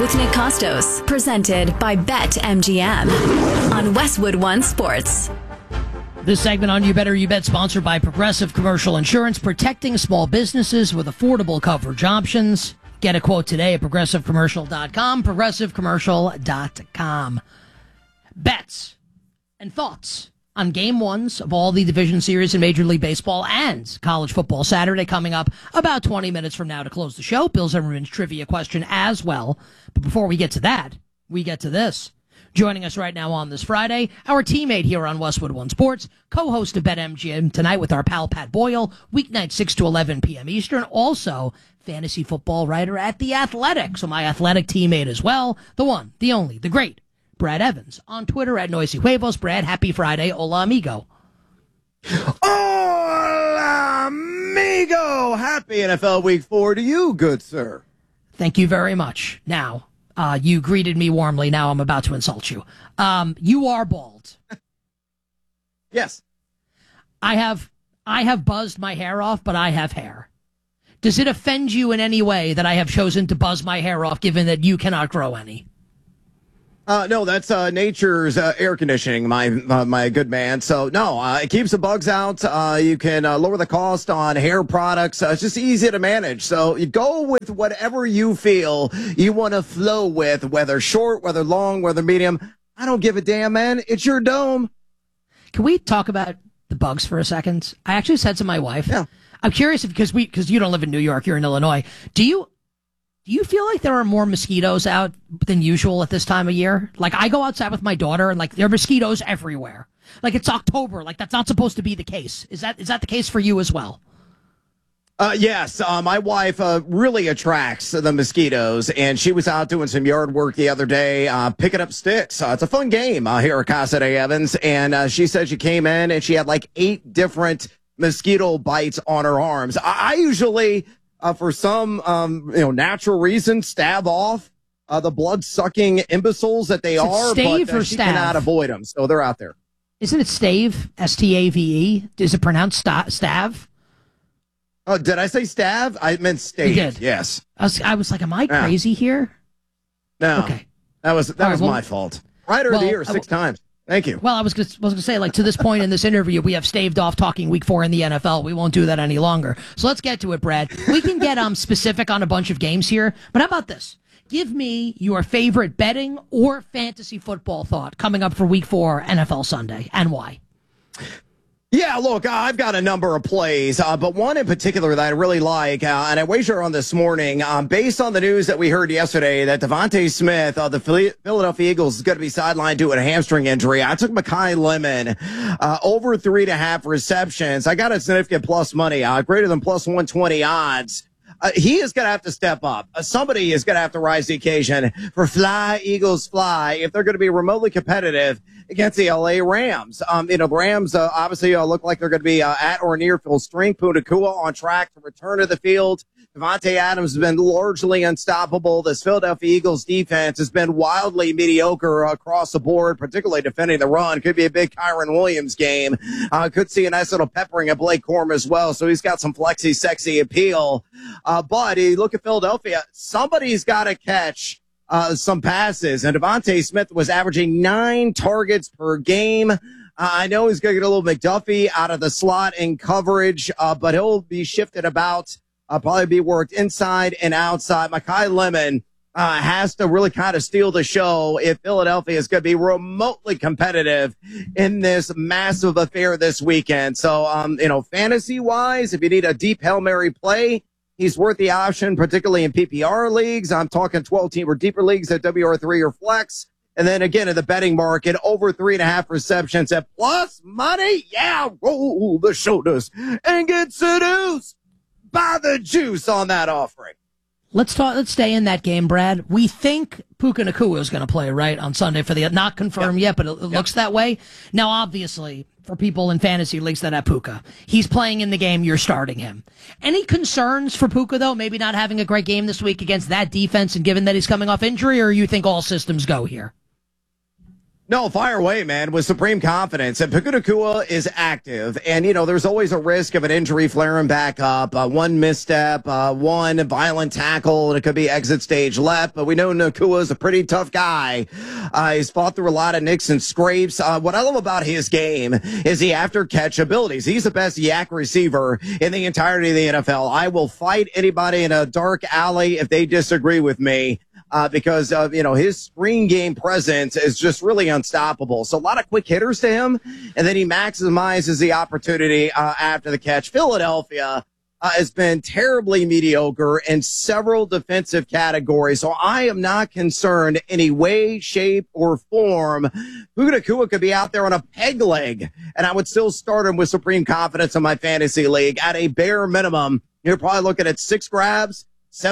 with Nick Costos, presented by BetMGM on Westwood One Sports. This segment on You Better You Bet, sponsored by Progressive Commercial Insurance, protecting small businesses with affordable coverage options. Get a quote today at progressivecommercial.com, progressivecommercial.com. Bets and thoughts on game ones of all the division series in Major League Baseball and college football Saturday coming up about 20 minutes from now to close the show. Bill Zimmerman's trivia question as well. But before we get to that, we get to this. Joining us right now on this Friday, our teammate here on Westwood One Sports, co-host of BetMGM tonight with our pal Pat Boyle, weeknight 6 to 11 p.m. Eastern. Also, fantasy football writer at The Athletic, so my Athletic teammate as well, the one, the only, the great, Brad Evans. On Twitter at Noisy Huevos. Brad, happy Friday. Hola, amigo. Hola, amigo. Happy NFL Week 4 to you, good sir. Thank you very much. Now, you greeted me warmly. Now I'm about to insult you. You are bald. Yes. I have buzzed my hair off, but I have hair. Does it offend you in any way that I have chosen to buzz my hair off, given that you cannot grow any? No, that's nature's air conditioning, my good man. So, no, it keeps the bugs out. You can lower the cost on hair products. It's just easy to manage. So you go with whatever you feel you want to flow with, whether short, whether long, whether medium. I don't give a damn, man. It's your dome. Can we talk about the bugs for a second? I actually said to my wife, yeah. I'm curious because you don't live in New York, you're in Illinois. Do you feel like there are more mosquitoes out than usual at this time of year? Like, I go outside with my daughter and like there are mosquitoes everywhere. Like, it's October. Like, that's not supposed to be the case. Is that the case for you as well? Yes, my wife really attracts the mosquitoes, and she was out doing some yard work the other day, picking up sticks. It's a fun game here at Casa de Evans, and she said she came in and she had like 8 different mosquito bites on her arms. I usually, for some natural reason, stab off the blood-sucking imbeciles that they are, stave but or she stab? cannot avoid them, so they're out there. Isn't it stave? S-T-A-V-E? Is it pronounced stav? Oh, did I say stab? I meant stave. You did. Yes. I was like, am I crazy here? No. Okay. That was my fault. Writer of the year 6 times. Thank you. Well, I was going to say, like, to this point in this interview, we have staved off talking week 4 in the NFL. We won't do that any longer. So let's get to it, Brad. We can get specific on a bunch of games here, but how about this? Give me your favorite betting or fantasy football thought coming up for week 4 NFL Sunday, and why. Yeah, look, I've got a number of plays, but one in particular that I really like, and I wager on this morning, based on the news that we heard yesterday that Devontae Smith of the Philadelphia Eagles is going to be sidelined due to a hamstring injury. I took Makai Lemon over 3.5 receptions. I got a significant plus money, greater than plus 120 odds. He is going to have to step up. Somebody is going to have to rise to the occasion for Fly, Eagles, Fly if they're going to be remotely competitive against the LA Rams. The Rams obviously look like they're going to be at or near full strength. Puka Nacua on track to return to the field. Devontae Adams has been largely unstoppable. This Philadelphia Eagles defense has been wildly mediocre across the board, particularly defending the run. Could be a big Kyron Williams game. Could see a nice little peppering of Blake Corum as well. So he's got some flexy, sexy appeal. But you look at Philadelphia, somebody's got to catch some passes. And Devontae Smith was averaging 9 targets per game. I know he's going to get a little McDuffie out of the slot in coverage, but he'll be shifted about. Probably be worked inside and outside. Makai Lemon has to really kind of steal the show if Philadelphia is going to be remotely competitive in this massive affair this weekend. So, fantasy-wise, if you need a deep Hail Mary play, he's worth the option, particularly in PPR leagues. I'm talking 12-team or deeper leagues at WR3 or Flex. And then again, in the betting market, over 3.5 receptions at plus money. Yeah, roll the shoulders and get seduced by the juice on that offering. Let's stay in that game, Brad. We think Puka Nacua is going to play, right, on Sunday for the not confirmed yet, but it looks that way. Now, obviously, for people in fantasy leagues that have Puka, he's playing in the game. You're starting him. Any concerns for Puka, though, maybe not having a great game this week against that defense and given that he's coming off injury, or you think all systems go here? No, fire away, man, with supreme confidence. And Puka Nacua is active. And, there's always a risk of an injury flaring back up. One misstep, one violent tackle, and it could be exit stage left. But we know Nacua is a pretty tough guy. He's fought through a lot of nicks and scrapes. What I love about his game is the after-catch abilities. He's the best yak receiver in the entirety of the NFL. I will fight anybody in a dark alley if they disagree with me. Because of, his screen game presence is just really unstoppable. So a lot of quick hitters to him, and then he maximizes the opportunity after the catch. Philadelphia has been terribly mediocre in several defensive categories, so I am not concerned any way, shape, or form. Puka Nacua could be out there on a peg leg, and I would still start him with supreme confidence in my fantasy league. At a bare minimum, you're probably looking at 6 grabs,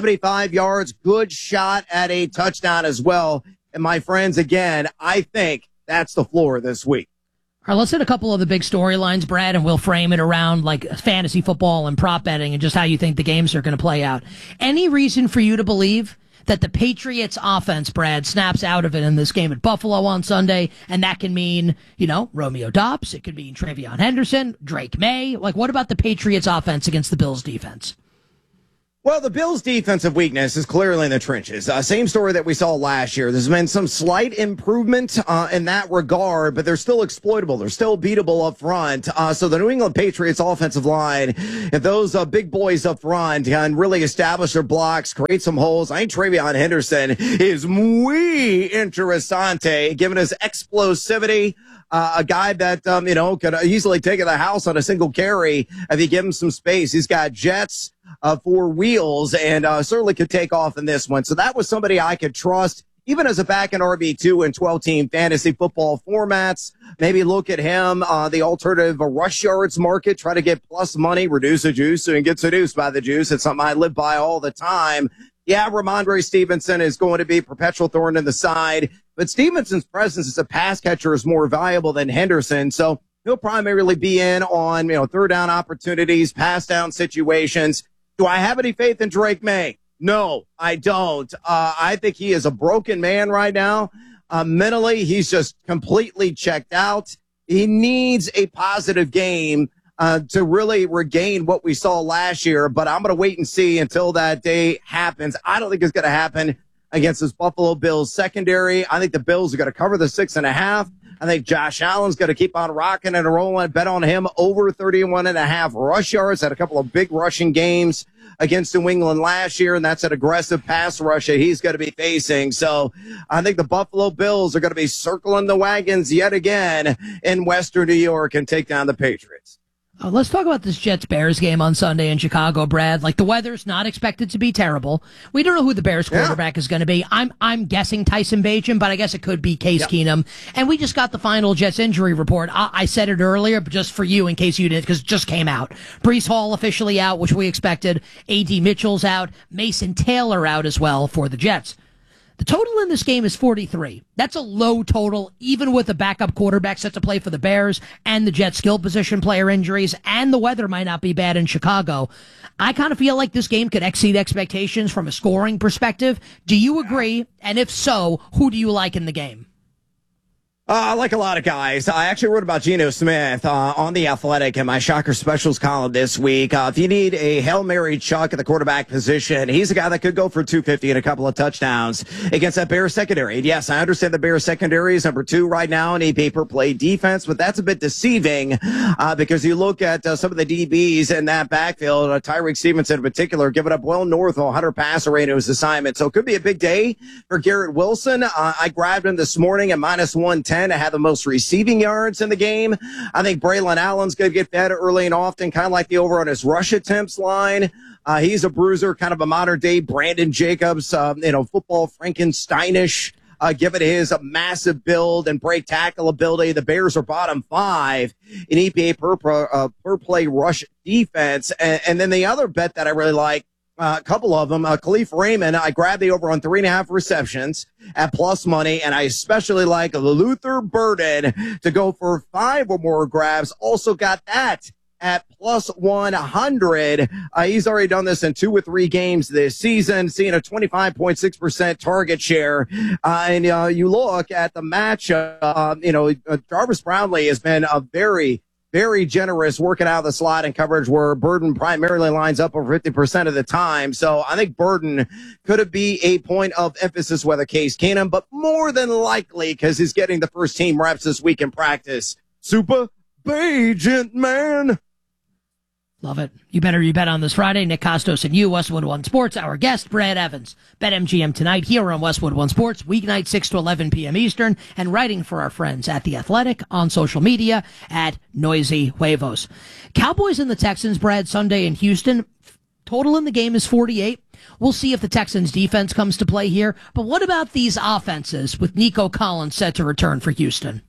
75 yards, good shot at a touchdown as well. And my friends, again, I think that's the floor this week. All right, let's hit a couple of the big storylines, Brad, and we'll frame it around like fantasy football and prop betting and just how you think the games are going to play out. Any reason for you to believe that the Patriots offense, Brad, snaps out of it in this game at Buffalo on Sunday, and that can mean, Romeo Doubs, it could mean Travion Henderson, Drake May. Like, what about the Patriots offense against the Bills defense? Well, the Bills' defensive weakness is clearly in the trenches. Same story that we saw last year. There's been some slight improvement in that regard, but they're still exploitable. They're still beatable up front. So the New England Patriots offensive line, if those big boys up front can really establish their blocks, create some holes, I think Travion Henderson is muy interesante, given his explosivity. A guy that, could easily take the house on a single carry if you give him some space. He's got jets. 4 wheels and certainly could take off in this one. So that was somebody I could trust, even as a back in RB2 and 12-team fantasy football formats. Maybe look at him, the alternative rush yards market, try to get plus money, reduce the juice, and get seduced by the juice. It's something I live by all the time. Yeah, Ramondre Stevenson is going to be a perpetual thorn in the side, but Stevenson's presence as a pass catcher is more valuable than Henderson. So he'll primarily be in on, third down opportunities, pass down situations. Do I have any faith in Drake May? No, I don't. I think he is a broken man right now. Mentally, he's just completely checked out. He needs a positive game to really regain what we saw last year, but I'm going to wait and see until that day happens. I don't think it's going to happen against this Buffalo Bills secondary. I think the Bills are going to cover the 6.5. I think Josh Allen's going to keep on rocking and rolling. Bet on him over 31.5 rush yards. Had a couple of big rushing games against New England last year, and that's an aggressive pass rush that he's going to be facing. So I think the Buffalo Bills are going to be circling the wagons yet again in Western New York and take down the Patriots. Let's talk about this Jets-Bears game on Sunday in Chicago, Brad. Like, the weather's not expected to be terrible. We don't know who the Bears quarterback is going to be. I'm guessing Tyson Bagent, but I guess it could be Case Keenum. And we just got the final Jets injury report. I said it earlier, but just for you, in case you didn't, because it just came out. Breece Hall officially out, which we expected. A.D. Mitchell's out. Mason Taylor out as well for the Jets. The total in this game is 43. That's a low total, even with a backup quarterback set to play for the Bears and the Jets skill position player injuries, and the weather might not be bad in Chicago. I kind of feel like this game could exceed expectations from a scoring perspective. Do you agree? And if so, who do you like in the game? I like a lot of guys. I actually wrote about Geno Smith on The Athletic in my Shocker Specials column this week. If you need a Hail Mary Chuck at the quarterback position, he's a guy that could go for 250 and a couple of touchdowns against that Bears secondary. And yes, I understand the Bears secondary is number 2 right now in AP per play defense, but that's a bit deceiving because you look at some of the DBs in that backfield, Tyreek Stevenson in particular, giving up well north of 100 passer rate to his assignment. So it could be a big day for Garrett Wilson. I grabbed him this morning at minus 110 to have the most receiving yards in the game. I think Braylon Allen's going to get that early and often, kind of like the over on his rush attempts line. He's a bruiser, kind of a modern day Brandon Jacobs, football Frankensteinish, given his massive build and break tackle ability. The Bears are bottom 5 in EPA per play rush defense. And then the other bet that I really like, a couple of them. Khalif Raymond, I grabbed the over on 3.5 receptions at plus money, and I especially like Luther Burden to go for 5 or more grabs. Also got that at plus 100. He's already done this in 2 or 3 games this season, seeing a 25.6% target share. And you look at the matchup, Jarvis Brownlee has been a very generous working out of the slot and coverage where Burden primarily lines up over 50% of the time. So I think Burden could be a point of emphasis with Case Keenum, but more than likely because he's getting the first team reps this week in practice. Super Agent, man. Love it. You bet on this Friday. Nick Costos and you, Westwood One Sports. Our guest, Brad Evans. BetMGM tonight here on Westwood One Sports, weeknight 6 to 11 p.m. Eastern, and writing for our friends at The Athletic on social media at Noisy Huevos. Cowboys and the Texans, Brad, Sunday in Houston. Total in the game is 48. We'll see if the Texans defense comes to play here. But what about these offenses with Nico Collins set to return for Houston?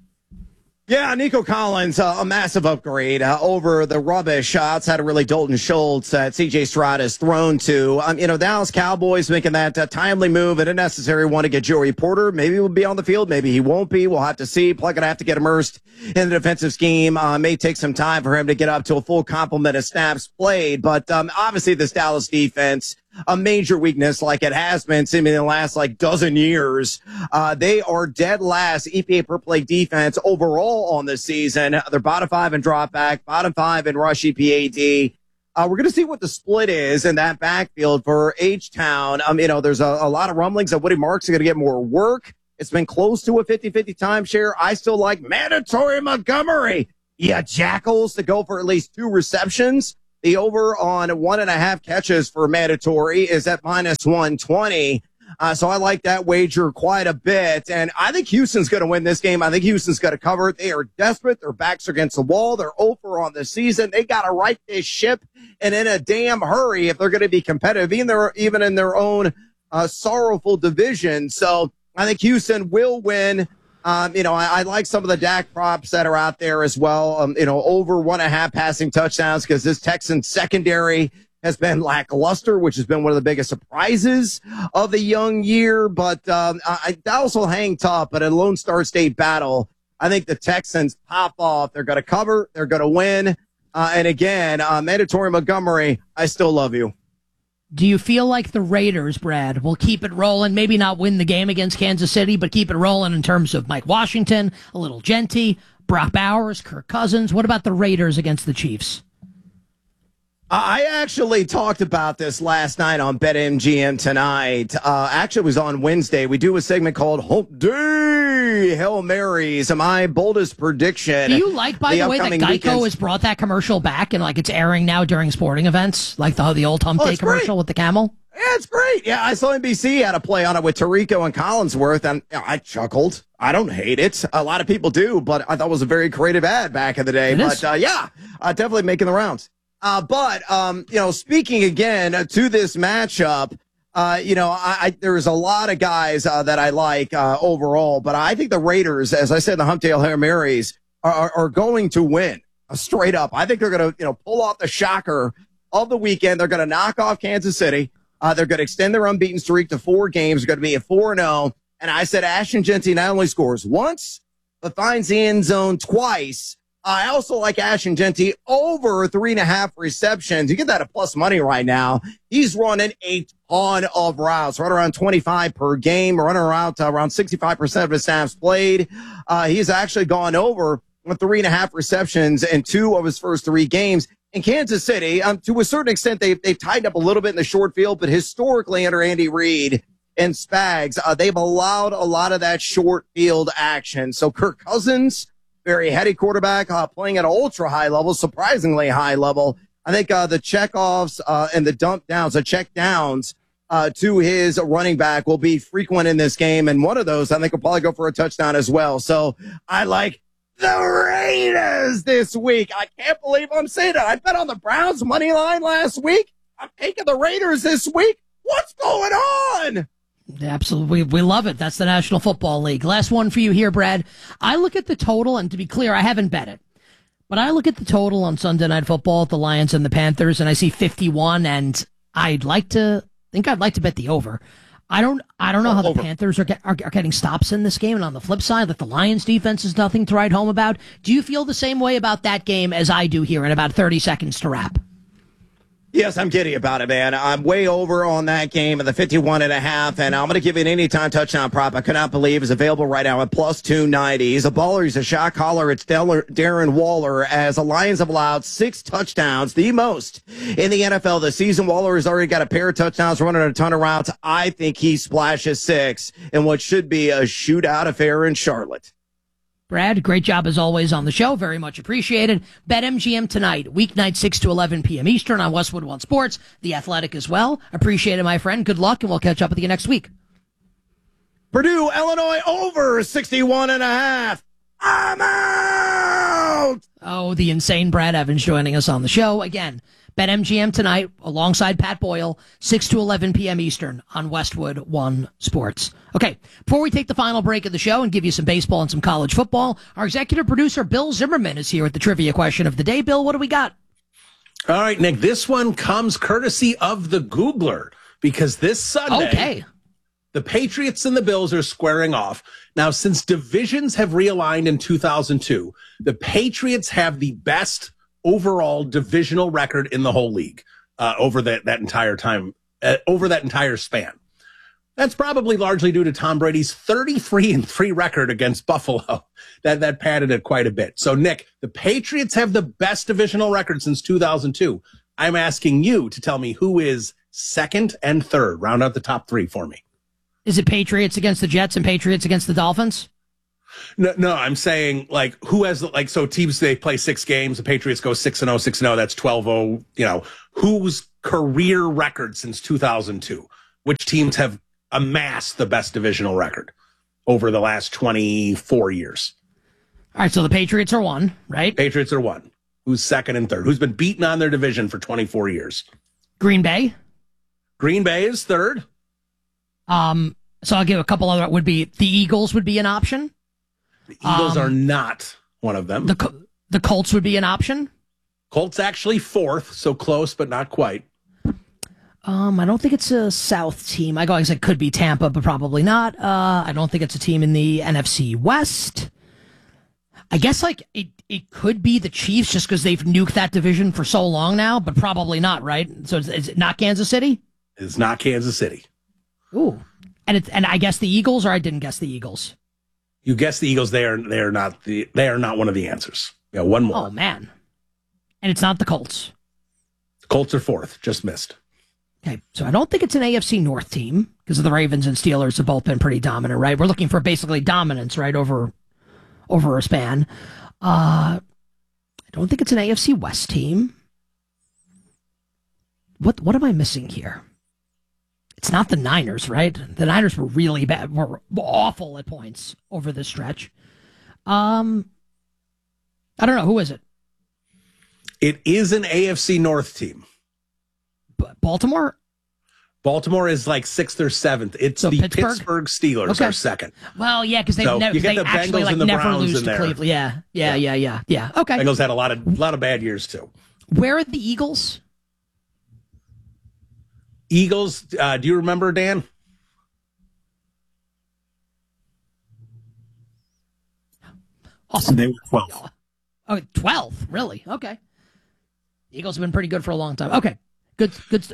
Yeah, Nico Collins, a massive upgrade over the rubbish outside of really Dalton Schultz that C.J. Stroud has thrown to. Dallas Cowboys making that timely move and a necessary one to get Joey Porter. Maybe he'll be on the field. Maybe he won't be. We'll have to see. Plug going to have to get immersed in the defensive scheme. May take some time for him to get up to a full complement of snaps played. But obviously this Dallas defense, a major weakness like it has been seemingly in the last dozen years. They are dead last EPA per play defense overall on the season. They're bottom 5 in drop back, bottom 5 in rush EPAD. We're going to see what the split is in that backfield for H-Town. There's a lot of rumblings that Woody Marks are going to get more work. It's been close to a 50-50 timeshare. I still like Mandatory Montgomery. Yeah, Jackals to go for at least 2 receptions. The over on 1.5 catches for Mandatory is at minus 120. So I like that wager quite a bit. And I think Houston's going to win this game. I think Houston's going to cover it. They are desperate. Their backs are against the wall. They're over on the season. They got to right this ship and in a damn hurry if they're going to be competitive, even in their own sorrowful division. So I think Houston will win. I like some of the Dak props that are out there as well. Over 1.5 passing touchdowns because this Texans secondary has been lackluster, which has been one of the biggest surprises of the young year. But Dallas will hang tough, but in a Lone Star State battle, I think the Texans pop off. They're going to cover. They're going to win. And again, Mandatory Montgomery, I still love you. Do you feel like the Raiders, Brad, will keep it rolling? Maybe not win the game against Kansas City, but keep it rolling in terms of Mike Washington, a little Genty, Brock Bowers, Kirk Cousins. What about the Raiders against the Chiefs? I actually talked about this last night on BetMGM tonight. Actually, it was on Wednesday. We do a segment called Hump Day Hail Marys. My boldest prediction. Do you like, by the way, that Geico has brought that commercial back and it's airing now during sporting events, like the old Hump Day commercial with the camel? Yeah, it's great. Yeah, I saw NBC had a play on it with Tirico and Collinsworth, and I chuckled. I don't hate it. A lot of people do, but I thought it was a very creative ad back in the day. Definitely making the rounds. Speaking again to this matchup, there's a lot of guys that I like overall, but I think the Raiders, as I said, the Hump Day Hail Marys are going to win straight up. I think they're going to, pull off the shocker of the weekend. They're going to knock off Kansas City. They're going to extend their unbeaten streak to 4 games. They're going to be at 4-0. And I said Ashton Genty not only scores once, but finds the end zone twice. I also like Ashton Genty over 3.5 receptions. You get that at plus money right now. He's running a ton of routes, right around 25 per game, running around 65% of his snaps played. He's actually gone over 3.5 receptions in 2 of his first 3 games. In Kansas City, to a certain extent, they've tightened up a little bit in the short field, but historically under Andy Reid and Spags, they've allowed a lot of that short field action. So Kirk Cousins, very heady quarterback, playing at an ultra high level, surprisingly high level. I think the checkoffs and the dump downs, the check downs to his running back will be frequent in this game. And one of those, I think, will probably go for a touchdown as well. So I like the Raiders this week. I can't believe I'm saying that. I bet on the Browns money line last week. I'm taking the Raiders this week. What's going on? Absolutely. We love it. That's the National Football League. Last one for you here, Brad. I look at the total, and to be clear, I haven't bet it, but I look at the total on Sunday Night Football, the Lions and the Panthers, and I see 51, and I'd like to bet the over. I don't know how the Panthers are getting stops in this game. And on the flip side, that the Lions defense is nothing to write home about. Do you feel the same way about that game as I do here in about 30 seconds to wrap? Yes, I'm giddy about it, man. I'm way over on that game at the 51.5, and I'm going to give you an anytime touchdown prop. I cannot believe is available right now at plus 290. He's a baller. He's a shot caller. It's Darren Waller, as the Lions have allowed 6 touchdowns, the most in the NFL this season. Waller has already got a pair of touchdowns, running a ton of routes. I think he splashes 6 in what should be a shootout affair in Charlotte. Brad, great job as always on the show. Very much appreciated. BetMGM tonight, weeknight 6 to 11 p.m. Eastern on Westwood One Sports, The Athletic as well. Appreciate it, my friend. Good luck, and we'll catch up with you next week. Purdue, Illinois over 61.5. I'm out! Oh, the insane Brad Evans joining us on the show. Again, BetMGM tonight alongside Pat Boyle, 6 to 11 p.m. Eastern on Westwood One Sports. Okay, before we take the final break of the show and give you some baseball and some college football, our executive producer, Bill Zimmerman, is here with the trivia question of the day. Bill, what do we got? All right, Nick, this one comes courtesy of the Googler, because this Sunday, the Patriots and the Bills are squaring off. Now, since divisions have realigned in 2002, the Patriots have the best overall divisional record in the whole league over that entire time, over that entire span. That's probably largely due to Tom Brady's 33-3 record against Buffalo. That padded it quite a bit. So, Nick, the Patriots have the best divisional record since 2002. I'm asking you to tell me who is second and third. Round out the top 3 for me. Is it Patriots against the Jets and Patriots against the Dolphins? No, I'm saying, like, who has, like, so teams, they play 6 games, the Patriots go 6-0, 6-0, that's 12-0, you know, whose career record since 2002? Which teams have amassed the best divisional record over the last 24 years? All right, so the Patriots are 1, right? Patriots are 1. Who's second and third? Who's been beaten on their division for 24 years? Green Bay? Green Bay is third. So I'll give a couple other, would be, the Eagles would be an option. The Eagles are not one of them. The Colts would be an option. Colts actually 4th, so close, but not quite. I don't think it's a South team. I guess it could be Tampa, but probably not. I don't think it's a team in the NFC West. I guess like it could be the Chiefs just because they've nuked that division for so long now, but probably not, right? So is it not Kansas City? It's not Kansas City. Ooh, and I guess the Eagles, or I didn't guess the Eagles. You guessed the Eagles. They are not one of the answers. Yeah, one more. Oh man, and it's not the Colts. The Colts are 4th, just missed. Okay, so I don't think it's an AFC North team because the Ravens and Steelers have both been pretty dominant, right? We're looking for basically dominance, right, over a span. I don't think it's an AFC West team. What am I missing here? It's not the Niners, right? The Niners were really bad, were awful at points over this stretch. I don't know. Who is it? It is an AFC North team. Baltimore? Baltimore is like 6th or 7th. It's the Pittsburgh Steelers are second. Well, yeah, because they actually like never lose to Cleveland. Yeah. Okay. Bengals had a lot of bad years too. Where are the Eagles? Eagles, do you remember, Dan? Awesome. They were 12th. Oh, 12th, really? Okay. Eagles have been pretty good for a long time. Okay, good stuff.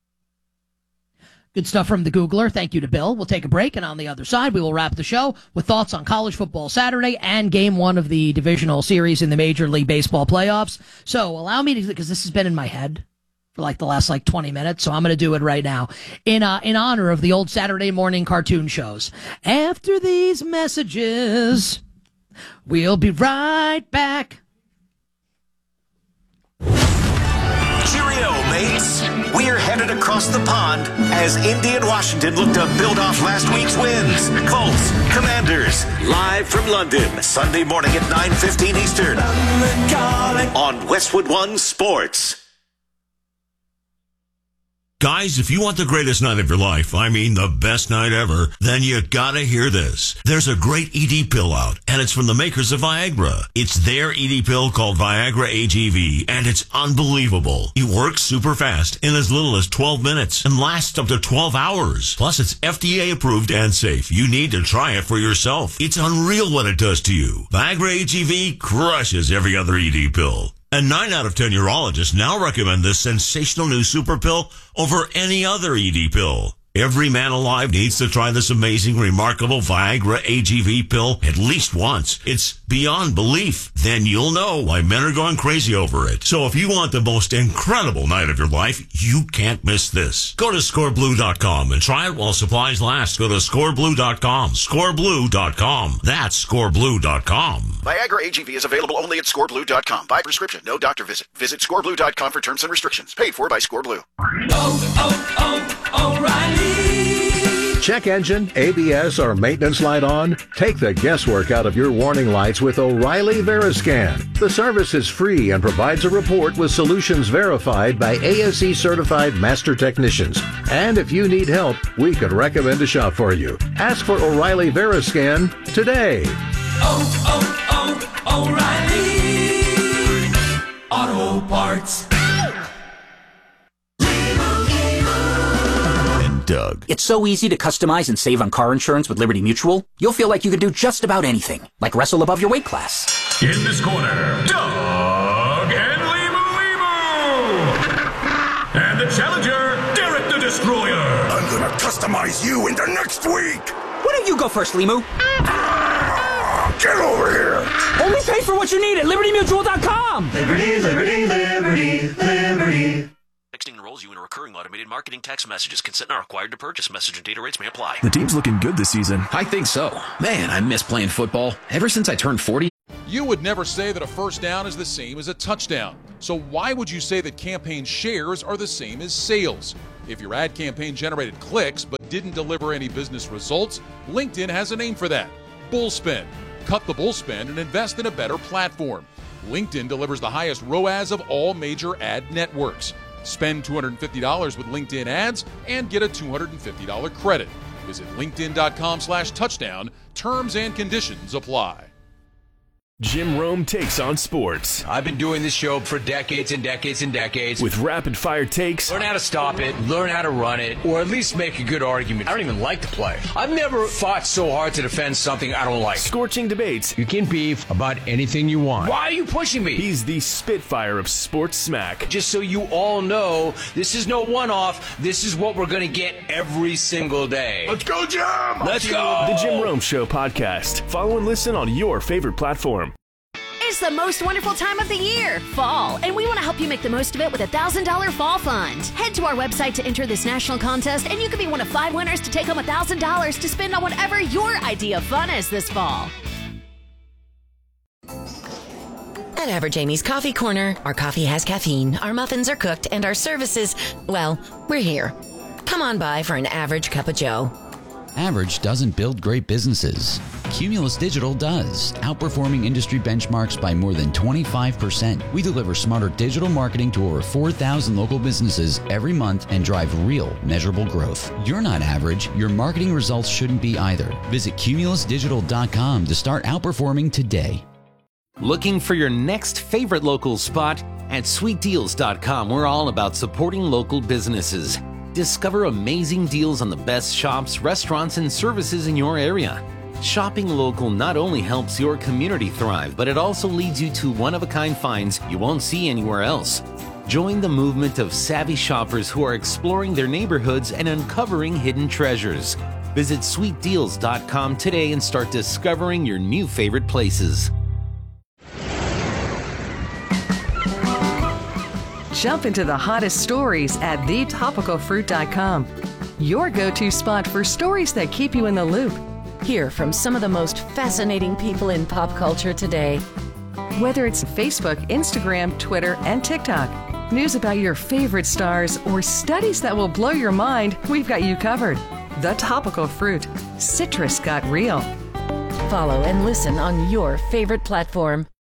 Good stuff from the Googler. Thank you to Bill. We'll take a break, and on the other side, we will wrap the show with thoughts on college football Saturday and Game 1 of the divisional series in the Major League Baseball playoffs. So allow me to, because this has been in my head for like the last 20 minutes, so I'm going to do it right now. In honor of the old Saturday morning cartoon shows. After these messages, we'll be right back. Cheerio, mates. We're headed across the pond as Indy and Washington look to build off last week's wins. Colts, Commanders, live from London, Sunday morning at 9:15 Eastern on Westwood One Sports. Guys, if you want the greatest night of your life, I mean the best night ever, then you gotta hear this. There's a great ED pill out, and it's from the makers of Viagra. It's their ED pill called Viagra AGV, and it's unbelievable. It works super fast in as little as 12 minutes and lasts up to 12 hours. Plus, it's FDA approved and safe. You need to try it for yourself. It's unreal what it does to you. Viagra AGV crushes every other ED pill. And 9 out of 10 urologists now recommend this sensational new super pill over any other ED pill. Every man alive needs to try this amazing, remarkable Viagra AGV pill at least once. It's beyond belief. Then you'll know why men are going crazy over it. So if you want the most incredible night of your life, you can't miss this. Go to scoreblue.com and try it while supplies last. Go to scoreblue.com. Scoreblue.com. That's scoreblue.com. Viagra AGV is available only at scoreblue.com. By prescription, no doctor visit. Visit scoreblue.com for terms and restrictions. Paid for by Scoreblue. O'Reilly. Check engine, ABS, or maintenance light on? Take the guesswork out of your warning lights with O'Reilly Veriscan. The service is free and provides a report with solutions verified by ASE certified master technicians. And if you need help, we could recommend a shop for you. Ask for O'Reilly Veriscan today. O'Reilly Auto Parts. Doug. It's so easy to customize and save on car insurance with Liberty Mutual. You'll feel like you can do just about anything, like wrestle above your weight class. In this corner, Doug and Limu. And the challenger, Derek the Destroyer. I'm gonna customize you into next week. Why don't you go first, Limu? Get over here. Only pay for what you need at LibertyMutual.com. Liberty, liberty, liberty, liberty. Texting enrolls you in a recurring automated marketing text messages. Consent not required to purchase. Message and data rates may apply. The team's looking good this season. I think so. Man, I miss playing football. Ever since I turned 40. You would never say that a first down is the same as a touchdown. So why would you say that campaign shares are the same as sales? If your ad campaign generated clicks but didn't deliver any business results, LinkedIn has a name for that. Bullspend. Cut the bullspend and invest in a better platform. LinkedIn delivers the highest ROAS of all major ad networks. Spend $250 with LinkedIn ads and get a $250 credit. Visit linkedin.com/touchdown. Terms and conditions apply. Jim Rome takes on sports. I've been doing this show for decades and decades and decades. With rapid-fire takes. Learn how to stop it, learn how to run it, or at least make a good argument. I don't even like to play. I've never fought so hard to defend something I don't like. Scorching debates. You can beef about anything you want. Why are you pushing me? He's the Spitfire of sports smack. Just so you all know, this is no one-off. This is what we're going to get every single day. Let's go, Jim! Let's go! The Jim Rome Show podcast. Follow and listen on your favorite platform. It's the most wonderful time of the year, fall, and we want to help you make the most of it with a $1,000 fall fund. Head to our website to enter this national contest, and you could be one of 5 winners to take home $1,000 to spend on whatever your idea of fun is this fall. At Average Amy's Coffee Corner, our coffee has caffeine, our muffins are cooked, and our services, well, we're here. Come on by for an average cup of joe. Average doesn't build great businesses. Cumulus Digital does, outperforming industry benchmarks by more than 25%. We deliver smarter digital marketing to over 4,000 local businesses every month and drive real, measurable growth. You're not average. Your marketing results shouldn't be either. Visit cumulusdigital.com to start outperforming today. Looking for your next favorite local spot? At sweetdeals.com, we're all about supporting local businesses. Discover amazing deals on the best shops, restaurants, and services in your area. Shopping local not only helps your community thrive, but it also leads you to one-of-a-kind finds you won't see anywhere else. Join the movement of savvy shoppers who are exploring their neighborhoods and uncovering hidden treasures. Visit sweetdeals.com today and start discovering your new favorite places. Jump into the hottest stories at thetopicalfruit.com. Your go-to spot for stories that keep you in the loop. Hear from some of the most fascinating people in pop culture today. Whether it's Facebook, Instagram, Twitter, and TikTok, news about your favorite stars, or studies that will blow your mind, we've got you covered. The Topical Fruit. Citrus got real. Follow and listen on your favorite platform.